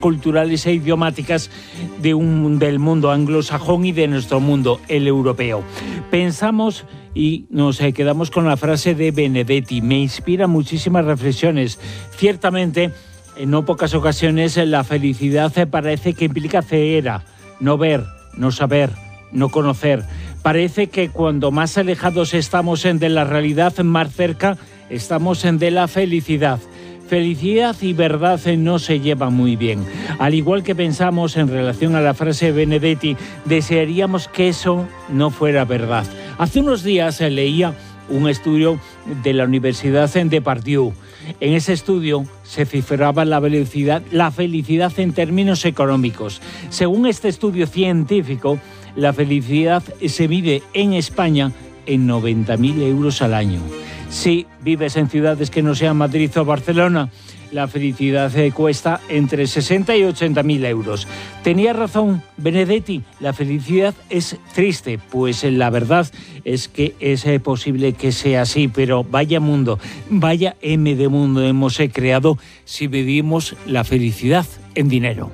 culturales e idiomáticas del mundo anglosajón y de nuestro mundo, el europeo. Pensamos y nos quedamos con la frase de Benedetti. Me inspira muchísimas reflexiones. Ciertamente, en no pocas ocasiones, la felicidad parece que implica ceguera, no ver, no saber, no conocer. Parece que cuando más alejados estamos de la realidad, más cerca estamos de la felicidad. Felicidad y verdad no se llevan muy bien. Al igual que pensamos en relación a la frase de Benedetti, desearíamos que eso no fuera verdad. Hace unos días leía un estudio de la Universidad de Pardieu. En ese estudio se cifraba la felicidad en términos económicos. Según este estudio científico, la felicidad se mide en España en 90.000 euros al año. Si vives en ciudades que no sean Madrid o Barcelona, la felicidad cuesta entre 60 y 80.000 euros. Tenía razón Benedetti, la felicidad es triste, pues la verdad es que es posible que sea así, pero vaya mundo, vaya M de mundo hemos creado si vivimos la felicidad en dinero.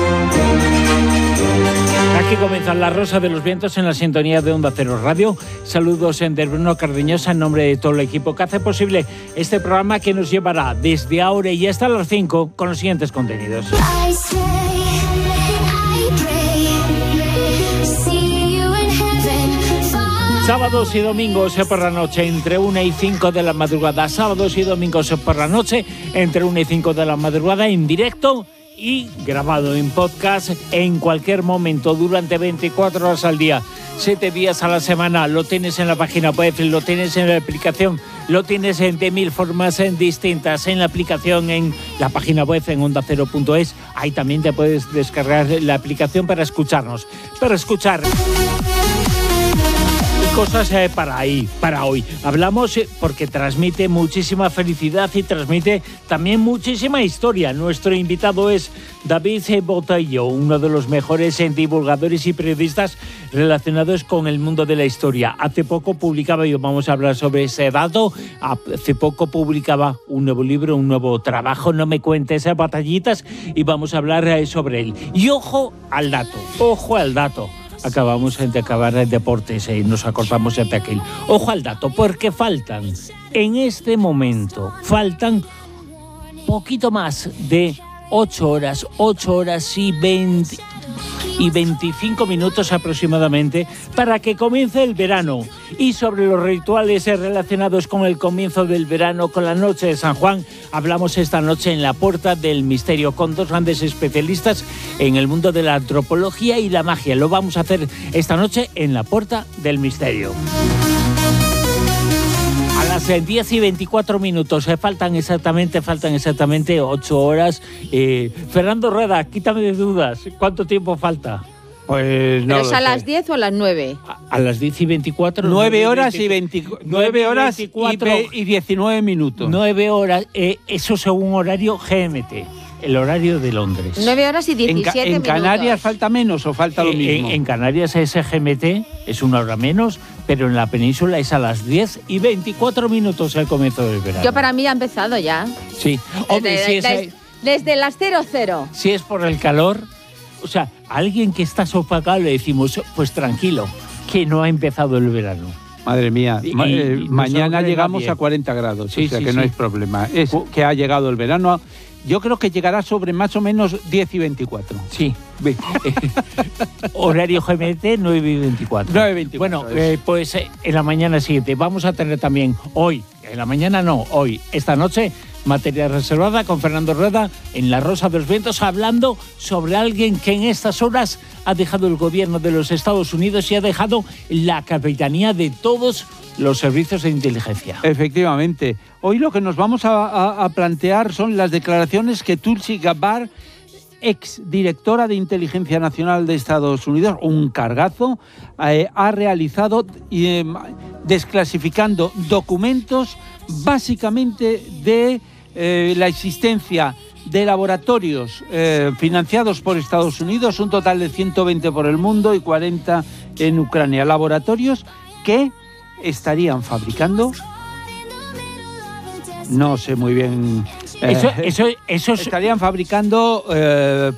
Aquí comienza La Rosa de los Vientos en la sintonía de Onda Cero Radio. Saludos de Bruno Cardeñosa en nombre de todo el equipo que hace posible este programa que nos llevará desde ahora y hasta las 5 con los siguientes contenidos. Sábados y domingos por la noche entre 1 y 5 de la madrugada. Sábados y domingos por la noche entre 1 y 5 de la madrugada en directo y grabado en podcast en cualquier momento durante 24 horas al día, 7 días a la semana. Lo tienes en la página web, lo tienes en la aplicación, lo tienes de 1000 formas distintas en la aplicación, en la página web en ondacero.es. Ahí también te puedes descargar la aplicación para escucharnos, para escuchar cosas para hoy. Hablamos porque transmite muchísima felicidad y transmite también muchísima historia. Nuestro invitado es David Botello, uno de los mejores divulgadores y periodistas relacionados con el mundo de la historia. Hace poco publicaba, y vamos a hablar sobre ese dato, hace poco publicaba un nuevo libro, un nuevo trabajo, No me cuentes batallitas, y vamos a hablar sobre él. Y ojo al dato. Acabamos de acabar el deportes y nos acordamos de aquel. Ojo al dato, porque en este momento, poquito más de 8 horas y 25 minutos aproximadamente para que comience el verano. Y sobre los rituales relacionados con el comienzo del verano, con la noche de San Juan, hablamos esta noche en La Puerta del Misterio con dos grandes especialistas en el mundo de la antropología y la magia. Lo vamos a hacer esta noche en La Puerta del Misterio. A las 10 y 24 minutos, faltan exactamente 8 horas. Fernando Rueda, quítame de dudas, ¿cuánto tiempo falta? Pues no. ¿Pero es a las 10 o a las 9? A las 10 y 24. 9 horas y 19 minutos. 9 horas, eso según horario GMT. El horario de Londres. 9 horas y 17 minutos. ¿En Canarias falta menos o falta lo mismo? En Canarias es GMT, es una hora menos, pero en la península es a las 10 y 24 minutos el comienzo del verano. Yo para mí ha empezado ya. Sí. Hombre, desde las 00. Si es por el calor, o sea, a alguien que está sofocado le decimos, pues tranquilo, que no ha empezado el verano. Madre mía, mañana llegamos a 40 grados, o sea que no hay problema. Es que ha llegado el verano. Yo creo que llegará sobre más o menos 10 y 24. Sí. Horario GMT 9 y 24. 9 y 24. Bueno, pues en la mañana siguiente vamos a tener también hoy, esta noche, materia reservada con Fernando Rueda en La Rosa de los Vientos, hablando sobre alguien que en estas horas ha dejado el gobierno de los Estados Unidos y ha dejado la capitanía de todos los servicios de inteligencia. Efectivamente. Hoy lo que nos vamos a plantear son las declaraciones que Tulsi Gabbard, ex directora de Inteligencia Nacional de Estados Unidos, un cargazo, ha realizado desclasificando documentos básicamente de la existencia de laboratorios financiados por Estados Unidos, un total de 120 por el mundo y 40 en Ucrania. Laboratorios que estarían fabricando, no sé muy bien Eso estarían fabricando